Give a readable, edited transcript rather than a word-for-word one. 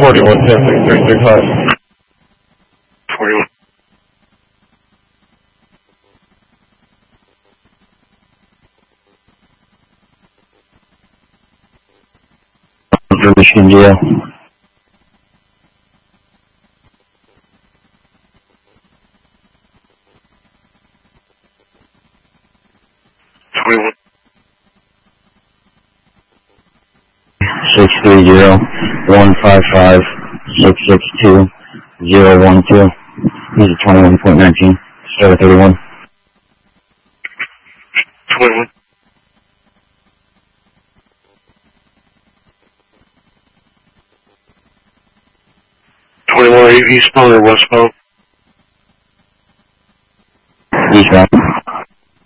41, 10, 6, 35. 41. Michigan jail. 21. 630-155-662-012. These are 21.19. Start 31. 21. 21, are you eastbound or westbound? Eastbound.